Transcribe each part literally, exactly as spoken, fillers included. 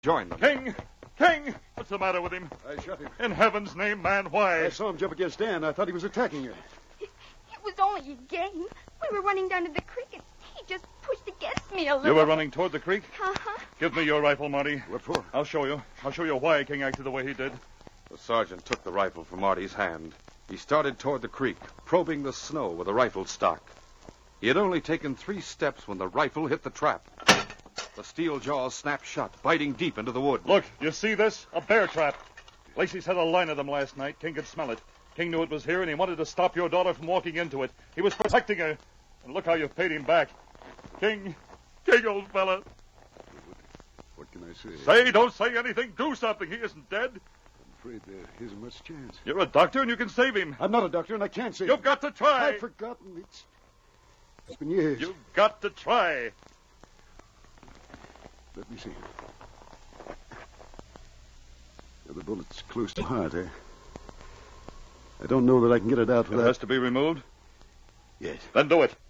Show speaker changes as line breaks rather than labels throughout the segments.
join them.
King! King! What's the matter with him?
I shot him.
In heaven's name, man, why?
I saw him jump against Dan. I thought he was attacking you.
It was only a game. We were running down to the creek, and he just pushed against me a little.
You were running toward the creek?
Uh-huh.
Give me your rifle, Marty.
What for?
I'll show you. I'll show you why King acted the way he did.
The sergeant took the rifle from Marty's hand. He started toward the creek, probing the snow with a rifle stock. He had only taken three steps when the rifle hit the trap. The steel jaws snapped shut, biting deep into the wood.
Look, you see this? A bear trap. Lacey's had a line of them last night. King could smell it. King knew it was here, and he wanted to stop your daughter from walking into it. He was protecting her. And look how you've paid him back. King, King, old fella.
What can I say?
Say, don't say anything. Do something. He isn't dead.
I'm afraid there isn't much chance.
You're a doctor, and you can save him.
I'm not a doctor, and I can't save
You've
him.
got to try.
I've forgotten. It's, it's been years.
You've got to try.
Let me see. Now, the bullet's close to heart. I, I don't know that I can get it out
It
without...
has to be removed?
Yes.
Then do it.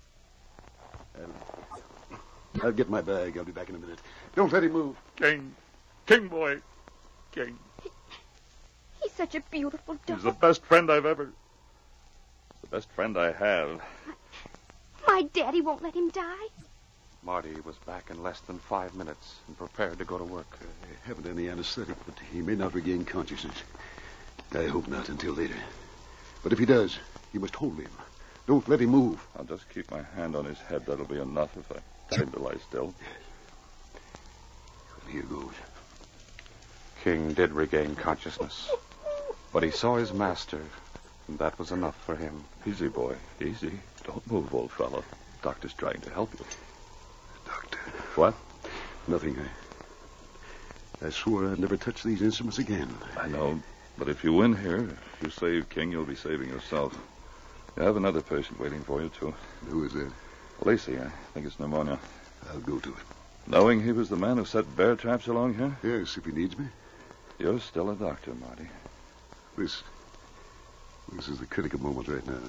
I'll, I'll get my bag. I'll be back in a minute. Don't let him move.
King. King, boy. King.
He's such a beautiful dog.
He's the best friend I've ever... The best friend I have.
My daddy won't let him die.
Marty was back in less than five minutes and prepared to go to work.
I haven't any anesthetic, but he may not regain consciousness. I hope not until later. But if he does, you must hold him. Don't let him move.
I'll just keep my hand on his head. That'll be enough if I tell him to lie still.
Well, here goes.
King did regain consciousness, but he saw his master, and that was enough for him.
Easy, boy. Easy. Don't move, old fellow. Doctor's trying to help you.
Doctor.
What?
Nothing. I, I swore I'd never touch these instruments again.
I know, but if you win here, if you save King, you'll be saving yourself. You have another patient waiting for you, too.
Who is that?
Lacey, I think it's pneumonia.
I'll go to it.
Knowing he was the man who set bear traps along here?
Yes, if he needs me.
You're still a doctor, Marty.
This... This is the critical moment right now.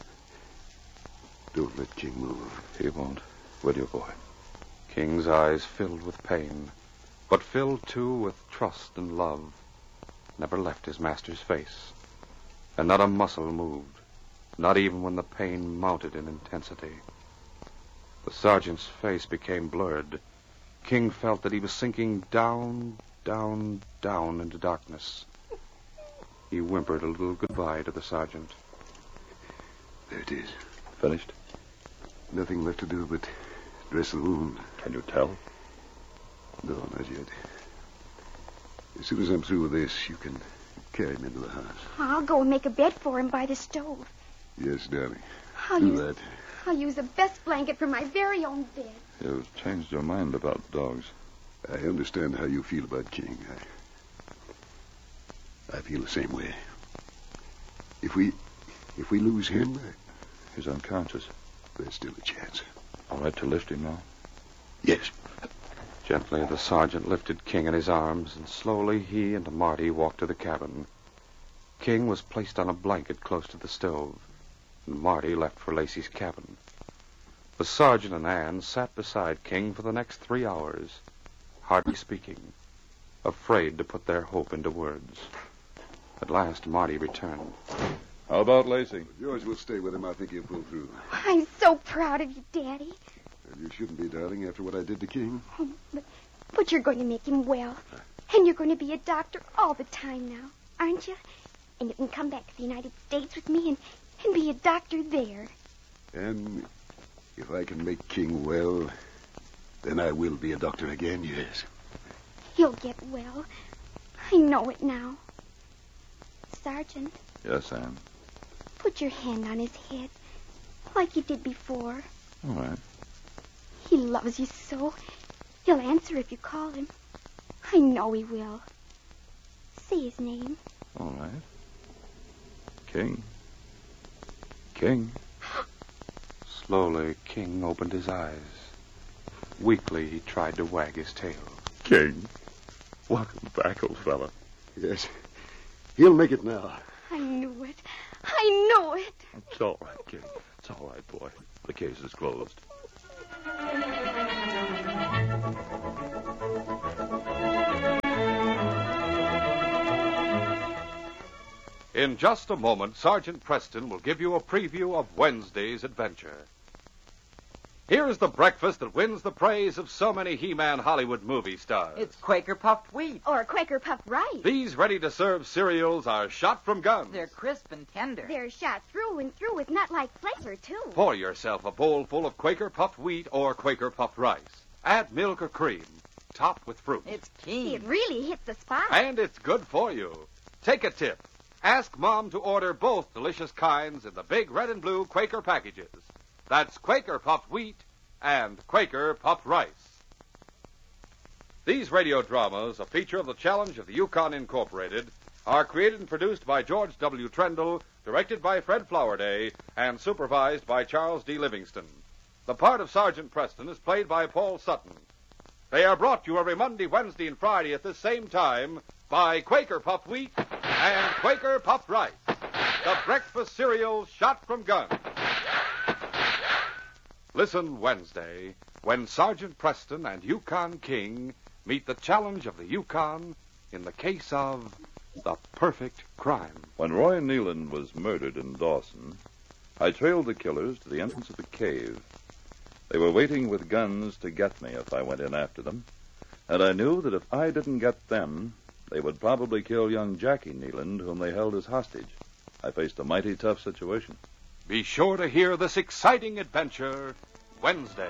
Don't let King move.
He won't. Will you, boy?
King's eyes filled with pain, but filled, too, with trust and love, never left his master's face. And not a muscle moved, not even when the pain mounted in intensity. The sergeant's face became blurred. King felt that he was sinking down, down, down into darkness. He whimpered a little goodbye to the sergeant.
There it is.
Finished?
Nothing left to do but dress the wound.
Can you tell?
No, not yet. As soon as I'm through with this, you can carry him into the house.
I'll go and make a bed for him by the stove.
Yes, darling.
I'll
do
use,
that.
I'll use the best blanket for my very own bed.
You've changed your mind about dogs.
I understand how you feel about King. I, I feel the same way. If we, if we lose him,
He's unconscious.
there's still a chance.
All right to lift him now?
Yes.
Gently, the sergeant lifted King in his arms, and slowly he and Marty walked to the cabin. King was placed on a blanket close to the stove, and Marty left for Lacey's cabin. The sergeant and Anne sat beside King for the next three hours, hardly speaking, afraid to put their hope into words. At last, Marty returned.
How about Lacey?
George will stay with him. I think he'll pull through.
I'm so proud of you, Daddy.
Well, you shouldn't be, darling, after what I did to King.
Oh, but, but you're going to make him well. And you're going to be a doctor all the time now, aren't you? And you can come back to the United States with me and, and be a doctor there.
And if I can make King well, then I will be a doctor again, yes.
He'll get well. I know it now. Sergeant,
Yes, Anne.
put your hand on his head, like you did before.
All right.
He loves you so. He'll answer if you call him. I know he will. Say his name.
All right. King. King.
Slowly, King opened his eyes. Weakly, he tried to wag his tail.
King. Welcome back, old fella.
Yes. He'll make it now.
I knew it. I knew it.
It's all right, King. It's all right, boy. The case is closed.
In just a moment, Sergeant Preston will give you a preview of Wednesday's adventure. Here's the breakfast that wins the praise of so many He-Man Hollywood movie stars.
It's Quaker puffed wheat.
Or Quaker puffed rice.
These ready-to-serve cereals are shot from guns.
They're crisp and tender.
They're shot through and through with nut-like flavor, too.
Pour yourself a bowl full of Quaker puffed wheat or Quaker puffed rice. Add milk or cream. Top with fruit.
It's keen.
It really hits the spot.
And it's good for you. Take a tip. Ask Mom to order both delicious kinds in the big red and blue Quaker packages. That's Quaker puffed wheat and Quaker puffed rice. These radio dramas, a feature of the Challenge of the Yukon Incorporated, are created and produced by George W. Trendle, directed by Fred Flowerday, and supervised by Charles D. Livingston. The part of Sergeant Preston is played by Paul Sutton. They are brought to you every Monday, Wednesday, and Friday at this same time by Quaker puffed wheat and Quaker puffed rice, the breakfast cereal shot from guns. Listen Wednesday when Sergeant Preston and Yukon King meet the challenge of the Yukon in the case of the perfect crime.
When Roy Nealon was murdered in Dawson, I trailed the killers to the entrance of the cave. They were waiting with guns to get me if I went in after them, and I knew that if I didn't get them, they would probably kill young Jackie Nealon, whom they held as hostage. I faced a mighty tough situation.
Be sure to hear this exciting adventure Wednesday.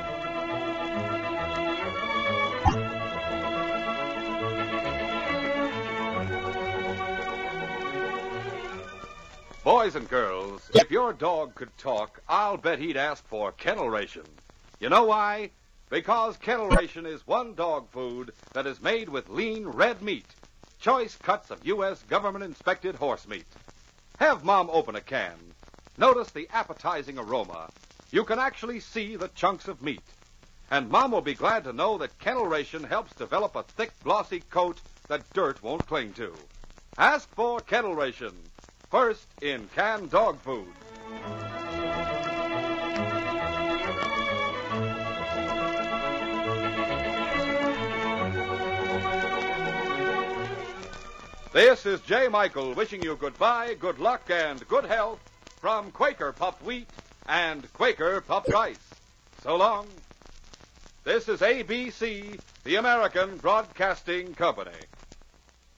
Boys and girls, if your dog could talk, I'll bet he'd ask for kennel ration. You know why? Because kennel ration is one dog food that is made with lean red meat, choice cuts of U S government-inspected horse meat. Have Mom open a can. Notice the appetizing aroma. You can actually see the chunks of meat. And Mom will be glad to know that kennel ration helps develop a thick, glossy coat that dirt won't cling to. Ask for kennel ration. First in canned dog food. This is J. Michael wishing you goodbye, good luck, and good health from Quaker puffed wheat and Quaker puffed rice. So long. This is A B C, the American Broadcasting Company.